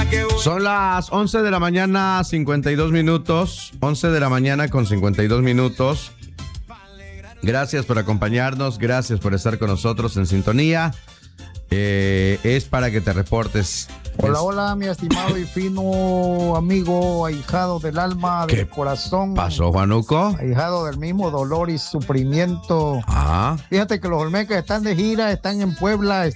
Son las 11 de la mañana, 52 minutos. 11 de la mañana con 52 minutos. Gracias por acompañarnos, gracias por estar con nosotros en sintonía. Es para que te reportes. Hola, hola, mi estimado y fino amigo, ahijado del alma, del corazón. ¿Pasó, Juanuco? Ahijado del mismo dolor y sufrimiento. Fíjate que los Olmecas están de gira, están en Puebla.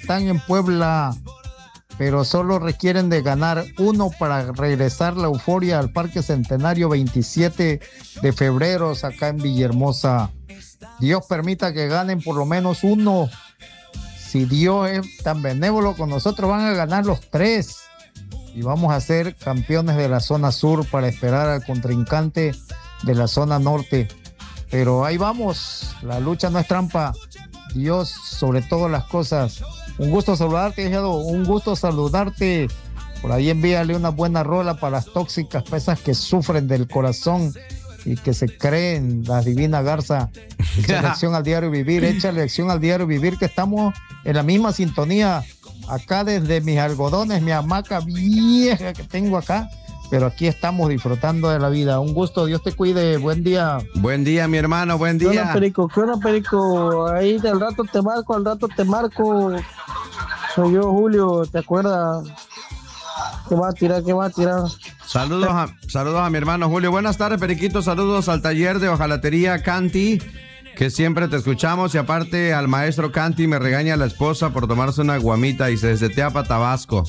Pero solo requieren de ganar uno para regresar la euforia al Parque Centenario 27 de febrero acá en Villahermosa. Dios permita que ganen por lo menos uno. Si Dios es tan benévolo con nosotros, van a ganar los 3 y vamos a ser campeones de la zona sur para esperar al contrincante de la zona norte. Pero ahí vamos, la lucha no es trampa. Dios sobre todas las cosas. Un gusto saludarte, hijado, un gusto saludarte. Por ahí envíale una buena rola para las tóxicas pesas que sufren del corazón y que se creen la divina garza. Échale acción al diario vivir, échale acción al diario vivir, que estamos en la misma sintonía. Acá desde mis algodones, mi hamaca vieja que tengo acá, pero aquí estamos disfrutando de la vida. Un gusto, Dios te cuide, buen día. Buen día, mi hermano, buen día. ¿Qué onda, Perico? Ahí al rato te marco. Soy yo, Julio, ¿te acuerdas? ¿Qué va a tirar? Saludos a mi hermano Julio. Buenas tardes, Periquito. Saludos al taller de hojalatería Canti, que siempre te escuchamos. Y aparte al maestro Canti me regaña la esposa por tomarse una guamita y se desde Teapa, Tabasco.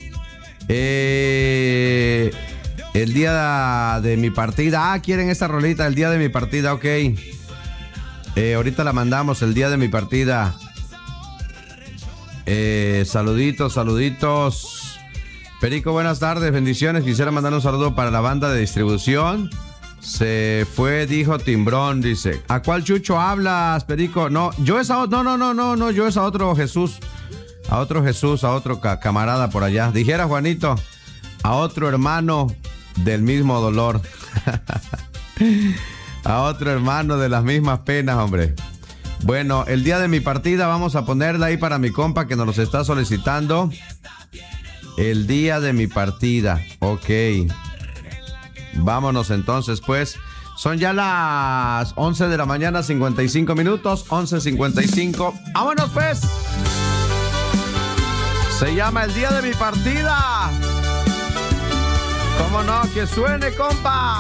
El día de mi partida. Quieren esta rolita, el día de mi partida, ok. Ahorita la mandamos, el día de mi partida. Saluditos. Perico, buenas tardes, bendiciones. Quisiera mandar un saludo para la banda de distribución. Se fue, dijo Timbrón, dice. ¿A cuál Chucho hablas, Perico? No, yo es a otro, no, yo es a otro Jesús. A otro Jesús, a otro camarada por allá. Dijera Juanito, a otro hermano del mismo dolor. A otro hermano de las mismas penas, hombre. Bueno, el día de mi partida vamos a ponerla ahí para mi compa que nos los está solicitando. El día de mi partida, ok. Vámonos entonces, pues. Son ya las 11 de la mañana, 55 minutos, 11:55. ¡Vámonos, pues! Se llama el día de mi partida. ¿Cómo no? ¡Que suene, compa!